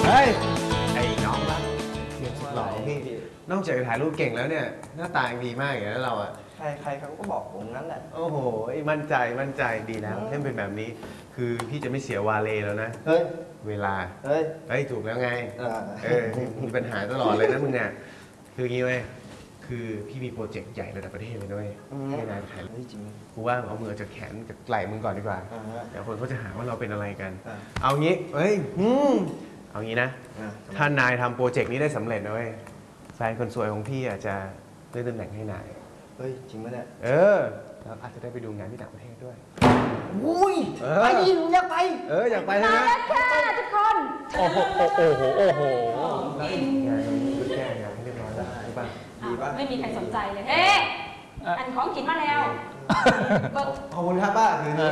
เฮ้ยไอ้น้องรักเรียนสุดหล่อพี่นอกจากจะถ่ายรูปเก่งแล้วเนี่ยหน้าตาดีมากอย่างนั้นเราอะใครเขาก็บอกผมงั้นแหละโอ้โหมั่นใจดีแล้วให้เป็นแบบนี้คือพี่จะไม่เสียวาเลแล้วนะเฮ้ยเวลาเฮ้ยถูกแล้วไงมีปัญหาตลอดเลยนะมึงเนี่ยคืองี้เว้ยคือพี่มีโปรเจกต์ใหญ่ระดับประเทศเลยด้วยให้นายถ่ายรูปจริงกูว่าเอามือจากแขนจากไหล่มึงก่อนดีกว่าเดี๋ยวคนเขาจะหาว่าเราเป็นอะไรกัน เอางี้เอางี้นะถ้านายทำโปรเจกต์นี้ได้สำเร็จนะเว้ยแฟนคนสวยของพี่อาจจะเลื่อนตำแหน่งให้นายเฮ้ยจริงไหมเนี่ยแล้วอาจจะได้ไปดูงานที่ต่างประเทศด้วยอุ้ยไปดิผมอยากไปอยากไปใช่ไหมแค่ทุกคนโอ้โหงานนี้แก้งานให้เรียบร้อยแล้วดีป่ะไม่มีใครสนใจเลยเฮ้อันของกินมาแล้วขอบคุณครับป้า